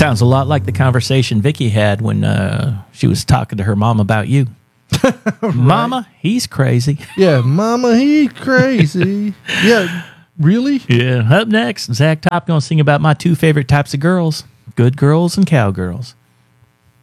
Sounds a lot like the conversation Vicky had when she was talking to her mom about you. Right. Mama, he's crazy. Yeah, Mama, he's crazy. Yeah, really? Yeah. Up next, Zach Top going to sing about my two favorite types of girls, good girls and cowgirls.